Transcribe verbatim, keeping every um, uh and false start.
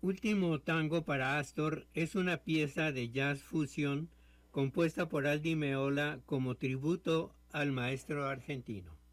Último tango para Astor es una pieza de jazz fusión compuesta por Aldi Meola como tributo al maestro argentino.